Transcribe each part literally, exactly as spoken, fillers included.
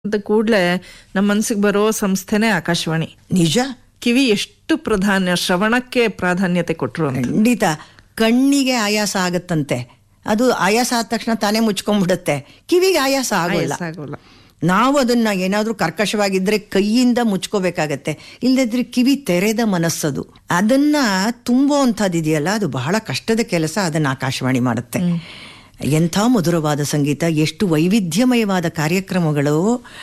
ಅಂತ ಕೂಡ್ಲೆ ನಮ್ಮ ಮನ್ಸಿಗೆ ಬರೋ ಸಂಸ್ಥೆನೇ ಆಕಾಶವಾಣಿ. ನಿಜ. ಕಿವಿ ಎಷ್ಟು ಪ್ರಾಧಾನ್ಯ, ಶ್ರವಣಕ್ಕೆ ಪ್ರಾಧಾನ್ಯತೆ ಕೊಟ್ರು ಅಂತ. ಖಂಡಿತ. ಕಣ್ಣಿಗೆ ಆಯಾಸ ಆಗತ್ತಂತೆ, ಅದು ಆಯಾಸ ಆದ ತಕ್ಷಣ ತಾನೇ ಮುಚ್ಕೊಂಡ್ಬಿಡುತ್ತೆ. ಕಿವಿಗೆ ಆಯಾಸ ಆಗೋಲ್ಲ. ಆಗೋಲ್ಲ. ನಾವು ಅದನ್ನ ಏನಾದ್ರೂ ಕರ್ಕಶವಾಗಿದ್ರೆ ಕೈಯಿಂದ ಮುಚ್ಕೋಬೇಕಾಗತ್ತೆ, ಇಲ್ಲದಿದ್ರೆ ಕಿವಿ ತೆರೆದ ಮನಸ್ಸದು. ಅದನ್ನ ತುಂಬುವಂಥದ್ದಿದೆಯಲ್ಲ, ಅದು ಬಹಳ ಕಷ್ಟದ ಕೆಲಸ. ಅದನ್ನ ಆಕಾಶವಾಣಿ ಮಾಡುತ್ತೆ. ಎಂಥ ಮಧುರವಾದ ಸಂಗೀತ, ಎಷ್ಟು ವೈವಿಧ್ಯಮಯವಾದ ಕಾರ್ಯಕ್ರಮಗಳು,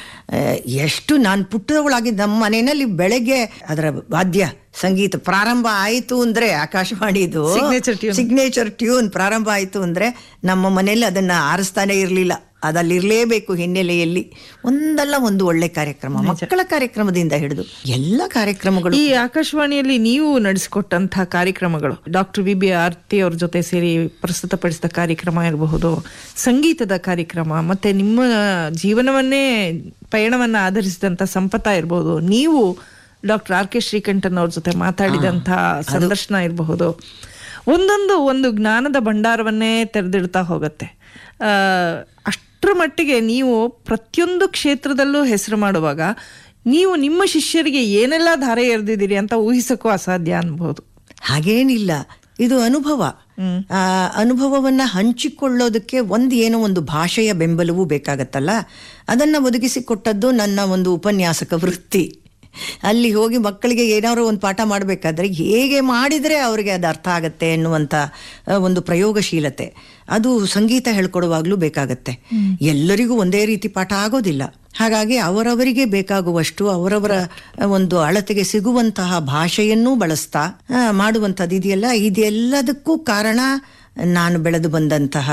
ಎಷ್ಟು. ನಾನು ಪುಟ್ಟದೊಳಗಿದ್ದ ನಮ್ಮ ಮನೆಯಲ್ಲಿ ಬೆಳಗ್ಗೆ ಅದರ ವಾದ್ಯ ಸಂಗೀತ ಪ್ರಾರಂಭ ಆಯಿತು ಅಂದ್ರೆ, ಆಕಾಶವಾಣಿದು ಸಿಗ್ನೇಚರ್ ಟ್ಯೂನ್ ಪ್ರಾರಂಭ ಆಯಿತು ಅಂದ್ರೆ ನಮ್ಮ ಮನೆಯಲ್ಲಿ ಅದನ್ನ ಆರಿಸ್ತಾನೆ ಇರಲಿಲ್ಲ. ಅದಲ್ಲಿರಲೇಬೇಕು ಹಿನ್ನೆಲೆಯಲ್ಲಿ. ಒಂದಲ್ಲ ಒಂದು ಒಳ್ಳೆ ಕಾರ್ಯಕ್ರಮ, ಮಕ್ಕಳ ಕಾರ್ಯಕ್ರಮದಿಂದ ಹಿಡಿದು ಎಲ್ಲ ಕಾರ್ಯಕ್ರಮಗಳು. ಈ ಆಕಾಶವಾಣಿಯಲ್ಲಿ ನೀವು ನಡೆಸಿಕೊಟ್ಟಂತಹ ಕಾರ್ಯಕ್ರಮಗಳು, ಡಾಕ್ಟರ್ ವಿ ಬಿ ಆರ್ತಿ ಅವ್ರ ಜೊತೆ ಸೇರಿ ಪ್ರಸ್ತುತಪಡಿಸಿದ ಕಾರ್ಯಕ್ರಮ ಇರಬಹುದು, ಸಂಗೀತದ ಕಾರ್ಯಕ್ರಮ, ಮತ್ತೆ ನಿಮ್ಮ ಜೀವನವನ್ನೇ ಪಯಣವನ್ನ ಆಧರಿಸಿದಂತ ಸಂಪತ ಇರಬಹುದು, ನೀವು ಡಾಕ್ಟರ್ ಆರ್ ಕೆ ಶ್ರೀಕಂಠನ್ ಅವ್ರ ಜೊತೆ ಮಾತಾಡಿದಂತಹ ಸಂದರ್ಶನ ಇರಬಹುದು, ಒಂದೊಂದು ಒಂದು ಜ್ಞಾನದ ಭಂಡಾರವನ್ನೇ ತೆರೆದಿಡ್ತಾ ಹೋಗುತ್ತೆ. ಆ ಅಷ್ಟರ ಮಟ್ಟಿಗೆ ನೀವು ಪ್ರತಿಯೊಂದು ಕ್ಷೇತ್ರದಲ್ಲೂ ಹೆಸರು ಮಾಡುವಾಗ ನೀವು ನಿಮ್ಮ ಶಿಷ್ಯರಿಗೆ ಏನೆಲ್ಲ ಧಾರೆ ಎರೆದಿದ್ದೀರಿ ಅಂತ ಊಹಿಸಕ್ಕೂ ಅಸಾಧ್ಯ ಅನ್ಬಹುದು. ಹಾಗೇನಿಲ್ಲ, ಇದು ಅನುಭವ. ಆ ಅನುಭವವನ್ನ ಹಂಚಿಕೊಳ್ಳೋದಕ್ಕೆ ಒಂದು ಏನೋ ಒಂದು ಭಾಷೆಯ ಬೆಂಬಲವೂ ಬೇಕಾಗತ್ತಲ್ಲ. ಅದನ್ನ ಒದಗಿಸಿಕೊಟ್ಟದ್ದು ನನ್ನ ಒಂದು ಉಪನ್ಯಾಸಕ ವೃತ್ತಿ. ಅಲ್ಲಿ ಹೋಗಿ ಮಕ್ಕಳಿಗೆ ಏನಾದ್ರು ಒಂದು ಪಾಠ ಮಾಡಬೇಕಾದ್ರೆ ಹೇಗೆ ಮಾಡಿದರೆ ಅವ್ರಿಗೆ ಅದು ಅರ್ಥ ಆಗತ್ತೆ ಎನ್ನುವಂಥ ಒಂದು ಪ್ರಯೋಗಶೀಲತೆ, ಅದು ಸಂಗೀತ ಹೇಳ್ಕೊಡುವಾಗ್ಲೂ ಬೇಕಾಗತ್ತೆ. ಎಲ್ಲರಿಗೂ ಒಂದೇ ರೀತಿ ಪಾಠ ಆಗೋದಿಲ್ಲ. ಹಾಗಾಗಿ ಅವರವರಿಗೆ ಬೇಕಾಗುವಷ್ಟು ಅವರವರ ಒಂದು ಅಳತೆಗೆ ಸಿಗುವಂತಹ ಭಾಷೆಯನ್ನೂ ಬಳಸ್ತಾ ಮಾಡುವಂಥದ್ದು ಇದೆಯಲ್ಲ, ಇದೆಲ್ಲದಕ್ಕೂ ಕಾರಣ ನಾನು ಬೆಳೆದು ಬಂದಂತಹ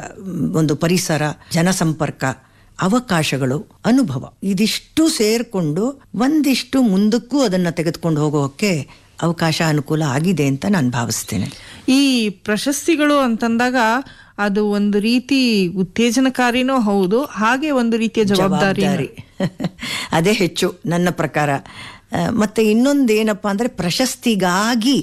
ಒಂದು ಪರಿಸರ, ಜನಸಂಪರ್ಕ, ಅವಕಾಶಗಳು, ಅನುಭವ. ಇದಿಷ್ಟು ಸೇರ್ಕೊಂಡು ಒಂದಿಷ್ಟು ಮುಂದಕ್ಕೂ ಅದನ್ನ ತೆಗೆದುಕೊಂಡು ಹೋಗೋಕೆ ಅವಕಾಶ, ಅನುಕೂಲ ಆಗಿದೆ ಅಂತ ನಾನು ಭಾವಿಸ್ತೇನೆ. ಈ ಪ್ರಶಸ್ತಿಗಳು ಅಂತಂದಾಗ ಅದು ಒಂದು ರೀತಿ ಉತ್ತೇಜನಕಾರಿನೂ ಹೌದು, ಹಾಗೆ ಒಂದು ರೀತಿಯ ಜವಾಬ್ದಾರಿ. ಅದೇ ಹೆಚ್ಚು ನನ್ನ ಪ್ರಕಾರ. ಮತ್ತೆ ಇನ್ನೊಂದೇನಪ್ಪಾ ಅಂದ್ರೆ, ಪ್ರಶಸ್ತಿಗಾಗಿ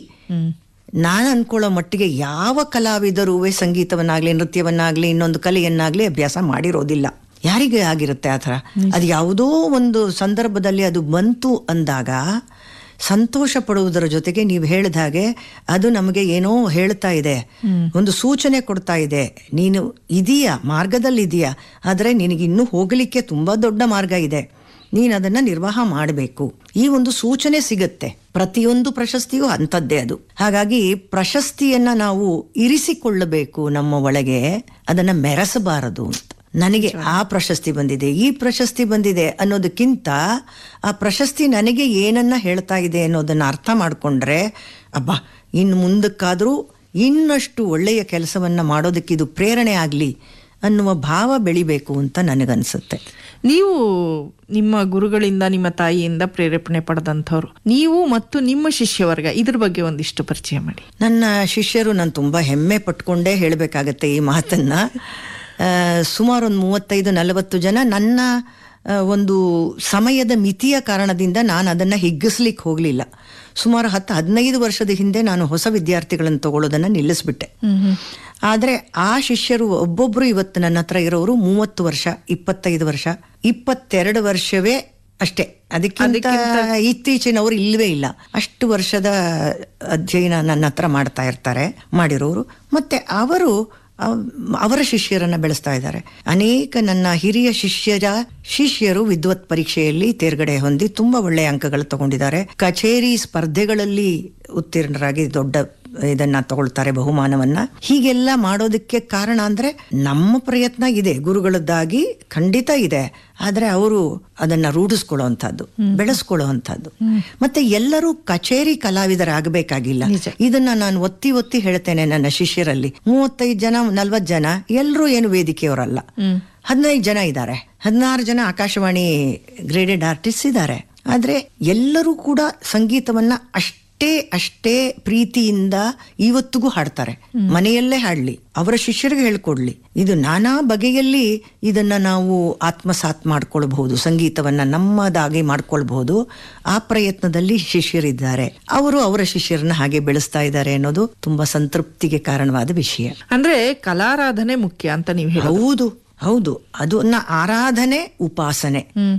ನಾನು ಅನ್ಕೊಳ್ಳೋ ಮಟ್ಟಿಗೆ ಯಾವ ಕಲಾವಿದರೂ ಸಂಗೀತವನ್ನಾಗ್ಲಿ, ನೃತ್ಯವನ್ನಾಗ್ಲಿ, ಇನ್ನೊಂದು ಕಲೆಯನ್ನಾಗ್ಲಿ ಅಭ್ಯಾಸ ಮಾಡಿರೋದಿಲ್ಲ. ಯಾರಿಗೆ ಆಗಿರುತ್ತೆ ಆ ಥರ? ಅದು ಯಾವುದೋ ಒಂದು ಸಂದರ್ಭದಲ್ಲಿ ಅದು ಬಂತು ಅಂದಾಗ ಸಂತೋಷ ಪಡುವುದರ ಜೊತೆಗೆ ನೀವು ಹೇಳಿದ ಹಾಗೆ ಅದು ನಮಗೆ ಏನೋ ಹೇಳ್ತಾ ಇದೆ, ಒಂದು ಸೂಚನೆ ಕೊಡ್ತಾ ಇದೆ. ನೀನು ಇದೀಯಾ, ಮಾರ್ಗದಲ್ಲಿ ಇದೀಯಾ, ಆದರೆ ನಿನಗಿನ್ನೂ ಹೋಗಲಿಕ್ಕೆ ತುಂಬಾ ದೊಡ್ಡ ಮಾರ್ಗ ಇದೆ, ನೀನು ಅದನ್ನ ನಿರ್ವಾಹ ಮಾಡಬೇಕು. ಈ ಒಂದು ಸೂಚನೆ ಸಿಗತ್ತೆ. ಪ್ರತಿಯೊಂದು ಪ್ರಶಸ್ತಿಯೂ ಅಂಥದ್ದೇ ಅದು. ಹಾಗಾಗಿ ಪ್ರಶಸ್ತಿಯನ್ನ ನಾವು ಇರಿಸಿಕೊಳ್ಳಬೇಕು ನಮ್ಮ ಒಳಗೆ, ಅದನ್ನ ಮೆರೆಸಬಾರದು. ನನಗೆ ಆ ಪ್ರಶಸ್ತಿ ಬಂದಿದೆ, ಈ ಪ್ರಶಸ್ತಿ ಬಂದಿದೆ ಅನ್ನೋದಕ್ಕಿಂತ ಆ ಪ್ರಶಸ್ತಿ ನನಗೆ ಏನನ್ನ ಹೇಳ್ತಾ ಇದೆ ಅನ್ನೋದನ್ನ ಅರ್ಥ ಮಾಡಿಕೊಂಡ್ರೆ, ಅಬ್ಬಾ ಇನ್ನು ಮುಂದಕ್ಕಾದರೂ ಇನ್ನಷ್ಟು ಒಳ್ಳೆಯ ಕೆಲಸವನ್ನ ಮಾಡೋದಕ್ಕೆ ಇದು ಪ್ರೇರಣೆ ಆಗಲಿ ಅನ್ನುವ ಭಾವ ಬೆಳಿಬೇಕು ಅಂತ ನನಗನ್ಸುತ್ತೆ. ನೀವು ನಿಮ್ಮ ಗುರುಗಳಿಂದ, ನಿಮ್ಮ ತಾಯಿಯಿಂದ ಪ್ರೇರೇಪಣೆ ಪಡೆದಂಥವ್ರು, ನೀವು ಮತ್ತು ನಿಮ್ಮ ಶಿಷ್ಯವರ್ಗ, ಇದ್ರ ಬಗ್ಗೆ ಒಂದಿಷ್ಟು ಪರಿಚಯ ಮಾಡಿ. ನನ್ನ ಶಿಷ್ಯರು, ನಾನು ತುಂಬಾ ಹೆಮ್ಮೆ ಪಟ್ಕೊಂಡೇ ಹೇಳಬೇಕಾಗತ್ತೆ ಈ ಮಾತನ್ನ. ಸುಮಾರು ಒಂದು ಮೂವತ್ತೈದು ನಲವತ್ತು ಜನ. ನನ್ನ ಒಂದು ಸಮಯದ ಮಿತಿಯ ಕಾರಣದಿಂದ ನಾನು ಅದನ್ನು ಹಿಗ್ಗಿಸ್ಲಿಕ್ಕೆ ಹೋಗಲಿಲ್ಲ. ಸುಮಾರು ಹತ್ತು ಹದಿನೈದು ವರ್ಷದ ಹಿಂದೆ ನಾನು ಹೊಸ ವಿದ್ಯಾರ್ಥಿಗಳನ್ನು ತಗೊಳ್ಳೋದನ್ನು ನಿಲ್ಲಿಸ್ಬಿಟ್ಟೆ. ಆದರೆ ಆ ಶಿಷ್ಯರು ಒಬ್ಬೊಬ್ರು ಇವತ್ತು ನನ್ನ ಹತ್ರ ಇರೋರು ಮೂವತ್ತು ವರ್ಷ, ಇಪ್ಪತ್ತೈದು ವರ್ಷ, ಇಪ್ಪತ್ತೆರಡು ವರ್ಷವೇ ಅಷ್ಟೇ. ಅದಕ್ಕಿಂತ ಇತ್ತೀಚಿನವರು ಇಲ್ಲವೇ ಇಲ್ಲ. ಅಷ್ಟು ವರ್ಷದ ಅಧ್ಯಯನ ನನ್ನ ಹತ್ರ ಮಾಡ್ತಾ ಇರ್ತಾರೆ, ಮಾಡಿರೋರು. ಮತ್ತೆ ಅವರು ಅವರ ಶಿಷ್ಯರನ್ನ ಬೆಳೆಸ್ತಾ ಇದ್ದಾರೆ. ಅನೇಕ ನನ್ನ ಹಿರಿಯ ಶಿಷ್ಯರ ಶಿಷ್ಯರು ವಿದ್ವತ್ ಪರೀಕ್ಷೆಯಲ್ಲಿ ತೇರ್ಗಡೆ ಹೊಂದಿ ತುಂಬಾ ಒಳ್ಳೆಯ ಅಂಕಗಳು ತಗೊಂಡಿದ್ದಾರೆ. ಕಚೇರಿ ಸ್ಪರ್ಧೆಗಳಲ್ಲಿ ಉತ್ತೀರ್ಣರಾಗಿ ದೊಡ್ಡ ಇದನ್ನ ತಗೊಳ್ತಾರೆ, ಬಹುಮಾನವನ್ನ. ಹೀಗೆಲ್ಲ ಮಾಡೋದಕ್ಕೆ ಕಾರಣ ಅಂದ್ರೆ ನಮ್ಮ ಪ್ರಯತ್ನ ಇದೆ, ಗುರುಗಳದ್ದಾಗಿ ಖಂಡಿತ ಇದೆ. ಆದ್ರೆ ಅವರು ಅದನ್ನ ರೂಢಿಸ್ಕೊಳ್ಳೋ ಅಂಥದ್ದು, ಬೆಳೆಸ್ಕೊಳ್ಳೋ ಅಂಥದ್ದು. ಮತ್ತೆ ಎಲ್ಲರೂ ಕಚೇರಿ ಕಲಾವಿದರಾಗಬೇಕಾಗಿಲ್ಲ. ಇದನ್ನ ನಾನು ಒತ್ತಿ ಒತ್ತಿ ಹೇಳ್ತೇನೆ ನನ್ನ ಶಿಷ್ಯರಲ್ಲಿ. ಮೂವತ್ತೈದು ಜನ, ನಲ್ವತ್ತು ಜನ ಎಲ್ಲರೂ ಏನು ವೇದಿಕೆಯವರಲ್ಲ. ಹದಿನೈದು ಜನ ಇದ್ದಾರೆ, ಹದಿನಾರು ಜನ ಆಕಾಶವಾಣಿ ಗ್ರೇಡೆಡ್ ಆರ್ಟಿಸ್ಟ್ ಇದ್ದಾರೆ. ಆದ್ರೆ ಎಲ್ಲರೂ ಕೂಡ ಸಂಗೀತವನ್ನ ಅಷ್ಟೇ ಅಷ್ಟೇ ಪ್ರೀತಿಯಿಂದ ಇವತ್ತಿಗೂ ಹಾಡ್ತಾರೆ. ಮನೆಯಲ್ಲೇ ಹಾಡ್ಲಿ, ಅವರ ಶಿಷ್ಯರಿಗೆ ಹೇಳ್ಕೊಡ್ಲಿ. ಇದು ನಾನಾ ಬಗೆಯಲ್ಲಿ ಇದನ್ನ ನಾವು ಆತ್ಮಸಾತ್ ಮಾಡ್ಕೊಳ್ಬಹುದು, ಸಂಗೀತವನ್ನ ನಮ್ಮದಾಗಿ ಮಾಡ್ಕೊಳ್ಬಹುದು. ಆ ಪ್ರಯತ್ನದಲ್ಲಿ ಶಿಷ್ಯರಿದ್ದಾರೆ. ಅವರು ಅವರ ಶಿಷ್ಯರನ್ನ ಹಾಗೆ ಬೆಳೆಸ್ತಾ ಇದ್ದಾರೆ ಅನ್ನೋದು ತುಂಬಾ ಸಂತೃಪ್ತಿಗೆ ಕಾರಣವಾದ ವಿಷಯ. ಅಂದ್ರೆ ಕಲಾರಾಧನೆ ಮುಖ್ಯ ಅಂತ ನೀವು ಹೇಳಿ. ಹೌದು ಹೌದು, ಅದನ್ನ ಆರಾಧನೆ, ಉಪಾಸನೆ